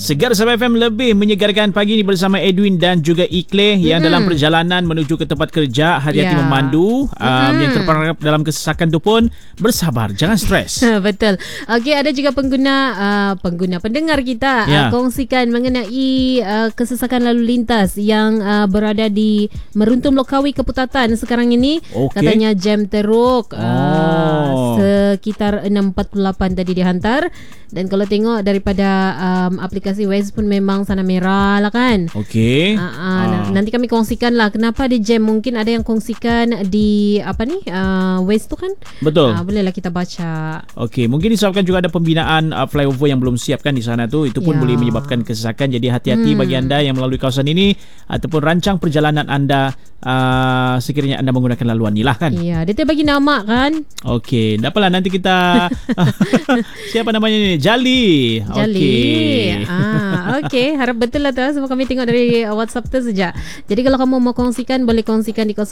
Segar Sabah FM lebih menyegarkan pagi ni bersama Edwin dan juga Ikle yang dalam perjalanan menuju ke tempat kerja. Hati-hati memandu. Yang terperangkap dalam kesesakan tu pun bersabar, jangan stres. Betul. Okey, ada juga pendengar kita kongsikan mengenai kesesakan lalu lintas yang berada di Meruntum Lokawi Keputatan sekarang ini. Katanya jam teruk. Sekitar 6.48 tadi dihantar. Dan kalau tengok daripada aplikasi Waze pun memang sana merah lah kan. Okey. Nanti kami kongsikan lah kenapa dia jam. Mungkin ada yang kongsikan di Waze tu kan. Betul. Bolehlah kita baca. Okey, mungkin disebabkan juga ada pembinaan flyover yang belum siap kan di sana tu. Itu pun boleh menyebabkan kesesakan. Jadi hati-hati bagi anda yang melalui kawasan ini ataupun rancang perjalanan anda sekiranya anda menggunakan laluan ni lah kan. Ya, dia bagi nama kan. Okey, tak apalah nanti kita siapa namanya ni? Jali. Okey, harap betul lah tu. Semua kami tengok dari WhatsApp tu sejak. Jadi kalau kamu mau kongsikan, boleh kongsikan di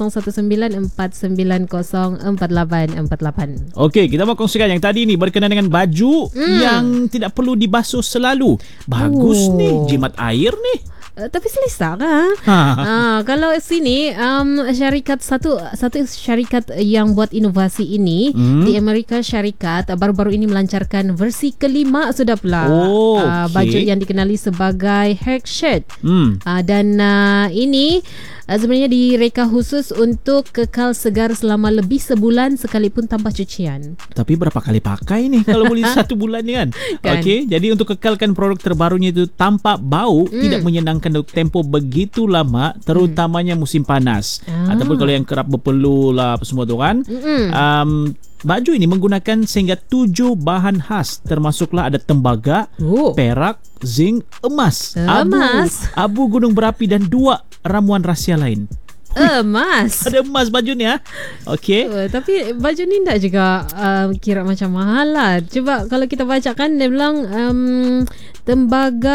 0194904848. Okey, kita mau kongsikan yang tadi ni berkenaan dengan baju yang tidak perlu dibasuh selalu. Bagus ni, jimat air ni. Tapi selesa kan? Kalau sini satu syarikat yang buat inovasi ini di Amerika Syarikat baru-baru ini melancarkan versi kelima sudah pula. Baju yang dikenali sebagai hair shirt. Dan ini sebenarnya direka khusus untuk kekal segar selama lebih sebulan sekalipun tanpa cucian. Tapi berapa kali pakai ni kalau boleh 1 bulan ni kan? Okey, jadi untuk kekalkan produk terbarunya itu tanpa bau, tidak menyenangkan tempoh begitu lama, terutamanya musim panas. Ataupun kalau yang kerap berpeluh lah semua tu kan. Baju ini menggunakan sehingga 7 bahan khas, termasuklah ada tembaga, perak, zinc, emas, abu gunung berapi dan 2 ramuan rahsia lain. Emas. Ada emas baju ni Okey. Tapi baju ni tak juga kira macam mahal lah. Cuba kalau kita bacakan dia bilang tembaga